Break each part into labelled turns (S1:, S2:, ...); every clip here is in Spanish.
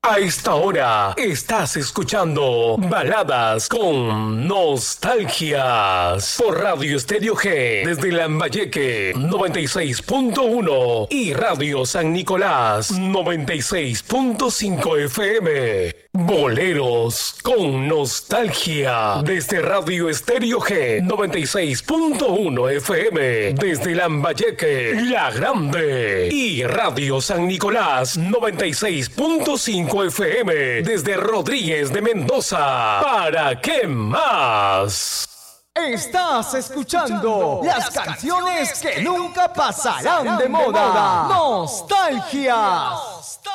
S1: A esta hora estás escuchando Baladas con Nostalgias por Radio Estéreo G desde Lambayeque 96.1 y Radio San Nicolás 96.5 FM. Boleros con Nostalgia desde Radio Estéreo G 96.1 FM desde Lambayeque, La Grande y Radio San Nicolás 96.5 FM desde Rodríguez de Mendoza. ¿Para qué más?
S2: Estás escuchando las canciones que nunca pasarán de moda. Nostalgias.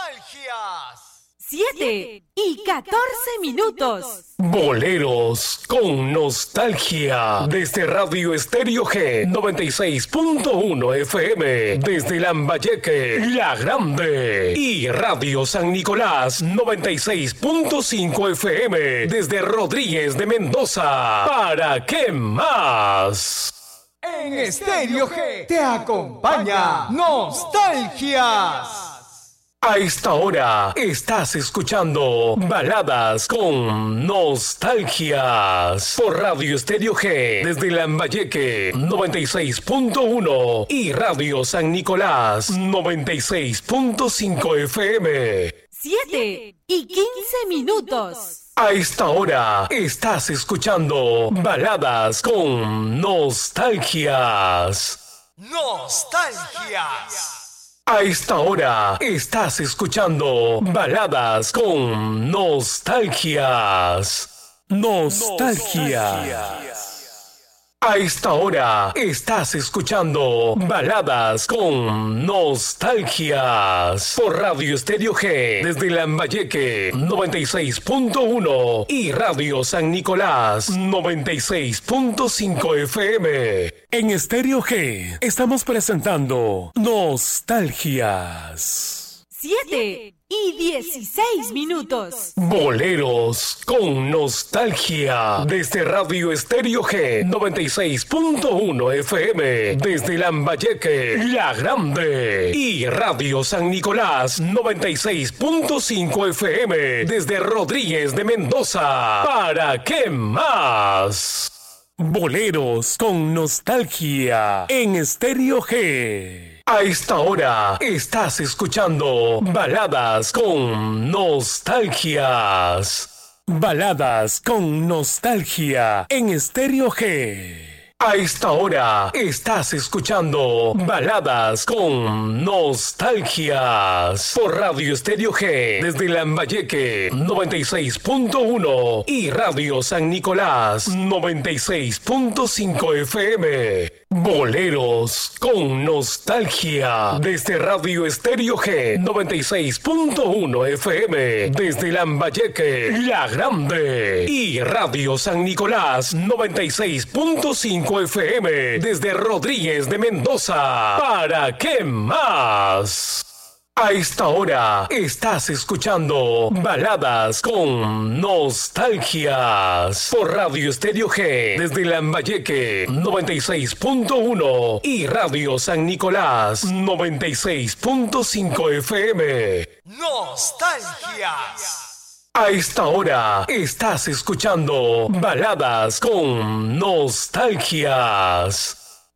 S3: 7:14.
S1: Boleros con Nostalgia desde Radio Estéreo G 96.1 FM desde Lambayeque, La Grande y Radio San Nicolás 96.5 FM desde Rodríguez de Mendoza. ¿Para qué más?
S2: En Estéreo G te acompaña Nostalgias.
S1: A esta hora estás escuchando Baladas con Nostalgias por Radio Estéreo G desde Lambayeque 96.1 y Radio San Nicolás 96.5 FM.
S3: 7:15.
S1: A esta hora estás escuchando Baladas con Nostalgias.
S2: Nostalgias.
S1: A esta hora estás escuchando Baladas con Nostalgias. Nostalgia. A esta hora estás escuchando Baladas con Nostalgias por Radio Estéreo G desde Lambayeque 96.1 y Radio San Nicolás 96.5 FM. En Estéreo G estamos presentando Nostalgias.
S3: 7:16.
S1: Boleros con Nostalgia desde Radio Estéreo G 96.1 FM desde Lambayeque, La Grande y Radio San Nicolás 96.5 FM desde Rodríguez de Mendoza. ¿Para qué más? Boleros con Nostalgia en Estéreo G. A esta hora estás escuchando Baladas con Nostalgias. Baladas con Nostalgia en Estéreo G. A esta hora estás escuchando Baladas con Nostalgias por Radio Estéreo G desde Lambayeque 96.1 y Radio San Nicolás 96.5 FM. Boleros con Nostalgia desde Radio Estéreo G 96.1 FM desde Lambayeque, La Grande y Radio San Nicolás 96.5 FM desde Rodríguez de Mendoza. ¿Para qué más? A esta hora estás escuchando Baladas con Nostalgias por Radio Estéreo G desde Lambayeque 96.1 y Radio San Nicolás 96.5 FM.
S2: Nostalgias.
S1: A esta hora estás escuchando Baladas con Nostalgias.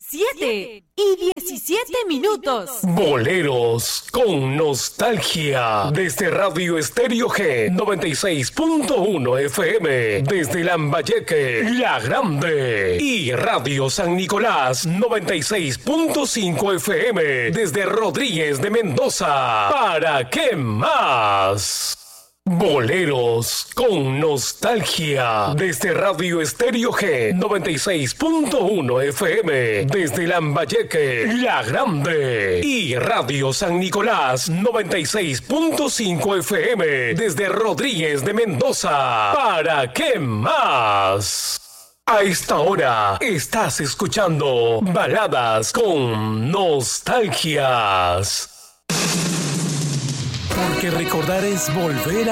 S3: 7:17.
S1: Boleros con Nostalgia desde Radio Estéreo G 96.1 FM desde Lambayeque, La Grande y Radio San Nicolás 96.5 FM desde Rodríguez de Mendoza. ¿Para qué más? Boleros con Nostalgia desde Radio Estéreo G 96.1 FM desde Lambayeque, La Grande y Radio San Nicolás 96.5 FM desde Rodríguez de Mendoza. ¿Para qué más? A esta hora estás escuchando Baladas con Nostalgias. Porque recordar es volver